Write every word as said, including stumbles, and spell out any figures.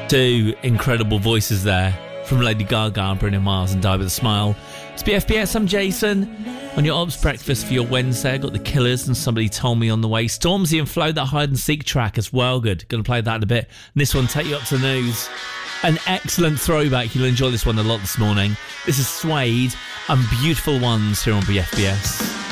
Two incredible voices there from Lady Gaga and Bruno Mars and Die With A Smile. It's B F B S, I'm Jason. On your Ops Breakfast for your Wednesday, I got The Killers and Somebody Told Me on the way. Stormzy and Flo, that hide and seek track as well. Good. Going to play that in a bit. And this one, Take You Up to the News. An excellent throwback. You'll enjoy this one a lot this morning. This is Suede and Beautiful Ones here on B F B S.